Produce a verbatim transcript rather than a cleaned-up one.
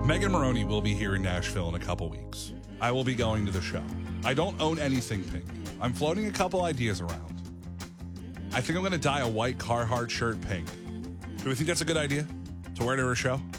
Megan Moroney will be here in Nashville in a couple weeks. I will be going to the show. I don't own anything pink. I'm floating a couple ideas around. I think I'm going to dye a white Carhartt shirt pink. Do we think that's a good idea to wear to her show?